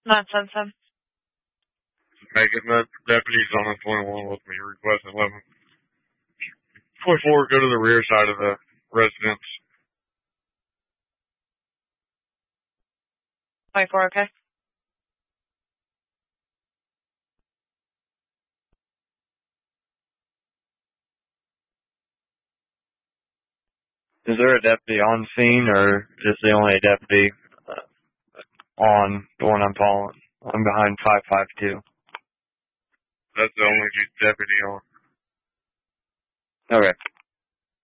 977. Making that deputies on the 21 with me requesting 11.4 go to the rear side of the residence. 24, okay. Is there a deputy on scene, or is the only deputy on the one I'm following? I'm behind 552. That's the only deputy on. Okay.